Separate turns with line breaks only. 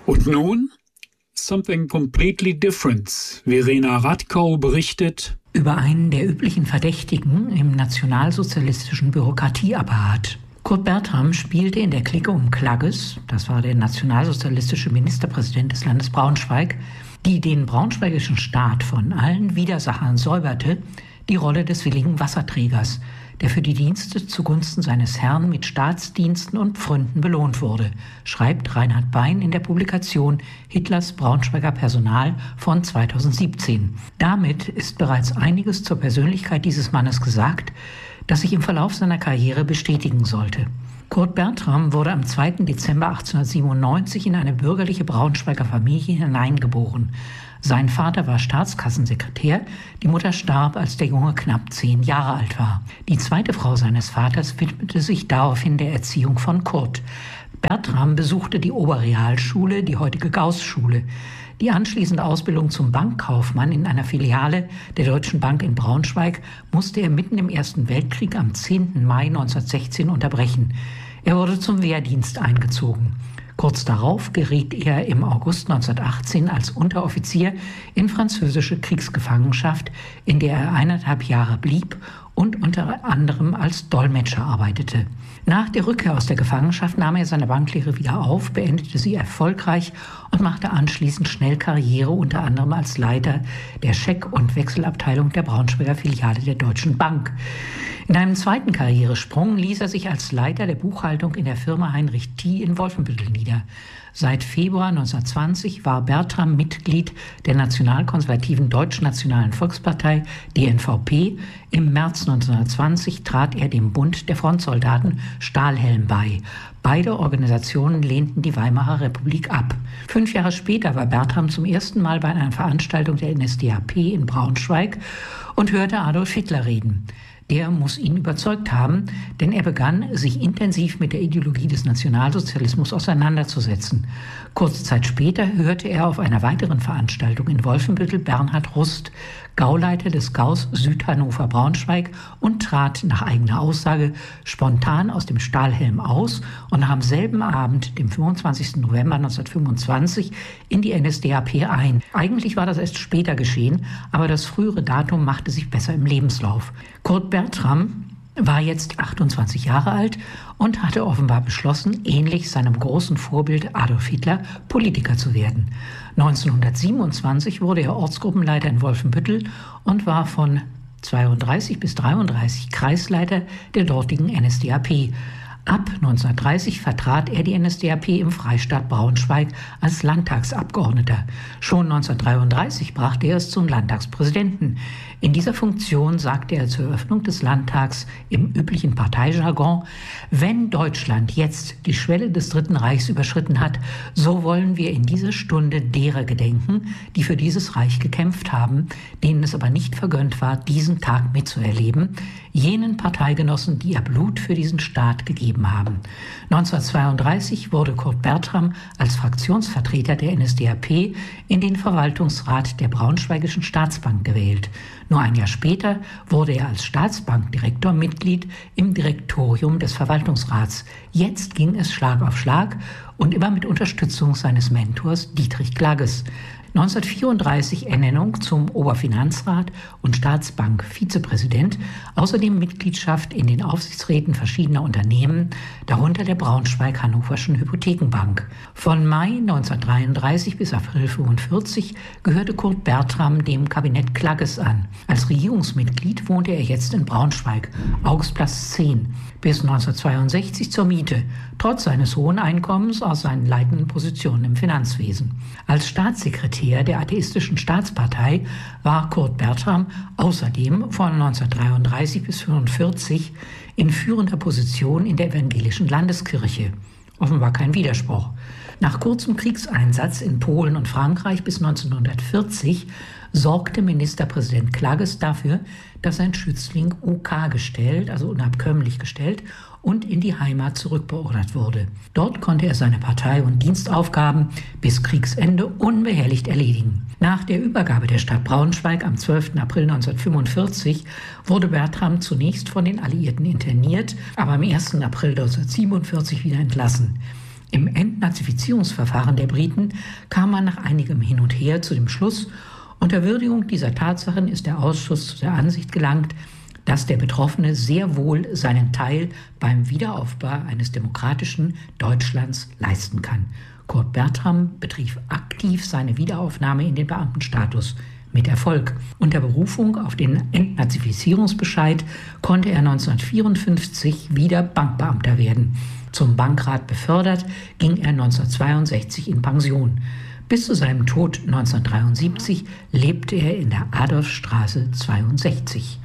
Und nun? Something completely different. Verena Radkau berichtet
über einen der üblichen Verdächtigen im nationalsozialistischen Bürokratieapparat. Kurt Bertram spielte in der Clique um Klagges, das war der nationalsozialistische Ministerpräsident des Landes Braunschweig, die den braunschweigischen Staat von allen Widersachern säuberte, die Rolle des willigen Wasserträgers, der für die Dienste zugunsten seines Herrn mit Staatsdiensten und Pfründen belohnt wurde, schreibt Reinhard Bein in der Publikation Hitlers Braunschweiger Personal von 2017. Damit ist bereits einiges zur Persönlichkeit dieses Mannes gesagt, das sich im Verlauf seiner Karriere bestätigen sollte. Kurt Bertram wurde am 2. Dezember 1897 in eine bürgerliche Braunschweiger Familie hineingeboren. Sein Vater war Staatskassensekretär, die Mutter starb, als der Junge knapp 10 Jahre alt war. Die zweite Frau seines Vaters widmete sich daraufhin der Erziehung von Kurt. Bertram besuchte die Oberrealschule, die heutige Gauß-Schule. Die anschließende Ausbildung zum Bankkaufmann in einer Filiale der Deutschen Bank in Braunschweig musste er mitten im Ersten Weltkrieg am 10. Mai 1916 unterbrechen. Er wurde zum Wehrdienst eingezogen. Kurz darauf geriet er im August 1918 als Unteroffizier in französische Kriegsgefangenschaft, in der er 1,5 Jahre blieb und unter anderem als Dolmetscher arbeitete. Nach der Rückkehr aus der Gefangenschaft nahm er seine Banklehre wieder auf, beendete sie erfolgreich und machte anschließend schnell Karriere, unter anderem als Leiter der Scheck- und Wechselabteilung der Braunschweiger Filiale der Deutschen Bank. In einem zweiten Karrieresprung ließ er sich als Leiter der Buchhaltung in der Firma Heinrich Thie in Wolfenbüttel nieder. Seit Februar 1920 war Bertram Mitglied der nationalkonservativen Deutschnationalen Volkspartei DNVP. Im März 1920 trat er dem Bund der Frontsoldaten Stahlhelm bei. Beide Organisationen lehnten die Weimarer Republik ab. 5 Jahre später war Bertram zum ersten Mal bei einer Veranstaltung der NSDAP in Braunschweig und hörte Adolf Hitler reden. Der muss ihn überzeugt haben, denn er begann, sich intensiv mit der Ideologie des Nationalsozialismus auseinanderzusetzen. Kurze Zeit später hörte er auf einer weiteren Veranstaltung in Wolfenbüttel Bernhard Rust, Gauleiter des Gaus Südhannover-Braunschweig, und trat nach eigener Aussage spontan aus dem Stahlhelm aus und nach am selben Abend, dem 25. November 1925, in die NSDAP ein. Eigentlich war das erst später geschehen, aber das frühere Datum machte sich besser im Lebenslauf. Kurt Bertram war jetzt 28 Jahre alt und hatte offenbar beschlossen, ähnlich seinem großen Vorbild Adolf Hitler, Politiker zu werden. 1927 wurde er Ortsgruppenleiter in Wolfenbüttel und war von 32 bis 33 Kreisleiter der dortigen NSDAP. Ab 1930 vertrat er die NSDAP im Freistaat Braunschweig als Landtagsabgeordneter. Schon 1933 brachte er es zum Landtagspräsidenten. In dieser Funktion sagte er zur Eröffnung des Landtags im üblichen Parteijargon: Wenn Deutschland jetzt die Schwelle des Dritten Reichs überschritten hat, so wollen wir in dieser Stunde derer gedenken, die für dieses Reich gekämpft haben, denen es aber nicht vergönnt war, diesen Tag mitzuerleben, jenen Parteigenossen, die ihr Blut für diesen Staat gegeben haben. 1932 wurde Kurt Bertram als Fraktionsvertreter der NSDAP in den Verwaltungsrat der Braunschweigischen Staatsbank gewählt. Nur ein Jahr später wurde er als Staatsbankdirektor Mitglied im Direktorium des Verwaltungsrats. Jetzt ging es Schlag auf Schlag und immer mit Unterstützung seines Mentors Dietrich Klagges. 1934 Ernennung zum Oberfinanzrat und Staatsbank-Vizepräsident, außerdem Mitgliedschaft in den Aufsichtsräten verschiedener Unternehmen, darunter der Braunschweig-Hannoverschen Hypothekenbank. Von Mai 1933 bis April 1945 gehörte Kurt Bertram dem Kabinett Klagges an. Als Regierungsmitglied wohnte er jetzt in Braunschweig, Augustplatz 10, bis 1962 zur Miete, trotz seines hohen Einkommens aus seinen leitenden Positionen im Finanzwesen. Als Staatssekretär der Atheistischen Staatspartei war Kurt Bertram außerdem von 1933 bis 1945 in führender Position in der evangelischen Landeskirche. Offenbar kein Widerspruch. Nach kurzem Kriegseinsatz in Polen und Frankreich bis 1940 sorgte Ministerpräsident Klagges dafür, dass sein Schützling UK gestellt, also unabkömmlich gestellt, und in die Heimat zurückbeordert wurde. Dort konnte er seine Partei- und Dienstaufgaben bis Kriegsende unbehelligt erledigen. Nach der Übergabe der Stadt Braunschweig am 12. April 1945 wurde Bertram zunächst von den Alliierten interniert, aber am 1. April 1947 wieder entlassen. Im Endnachmittag Entnazifizierungsverfahren der Briten kam man nach einigem Hin und Her zu dem Schluss, unter Würdigung dieser Tatsachen ist der Ausschuss zu der Ansicht gelangt, dass der Betroffene sehr wohl seinen Teil beim Wiederaufbau eines demokratischen Deutschlands leisten kann. Kurt Bertram betrieb aktiv seine Wiederaufnahme in den Beamtenstatus mit Erfolg. Unter Berufung auf den Entnazifizierungsbescheid konnte er 1954 wieder Bankbeamter werden. Zum Bankrat befördert, ging er 1962 in Pension. Bis zu seinem Tod 1973 lebte er in der Adolfstraße 62.